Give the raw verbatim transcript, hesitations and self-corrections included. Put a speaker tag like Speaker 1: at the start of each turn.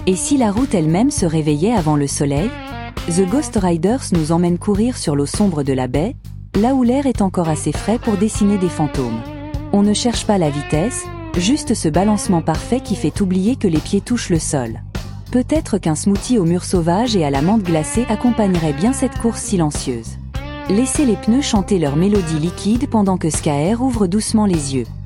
Speaker 1: Et si la route elle-même se réveillait avant le soleil? The Ghost Riders nous emmène courir sur l'eau sombre de la baie, là où l'air est encore assez frais pour dessiner des fantômes. On ne cherche pas la vitesse, juste ce balancement parfait qui fait oublier que les pieds touchent le sol. Peut-être qu'un smoothie au mûres sauvages et à la menthe glacée accompagnerait bien cette course silencieuse. Laissez les pneus chanter leur mélodie liquide pendant que Skaer ouvre doucement les yeux.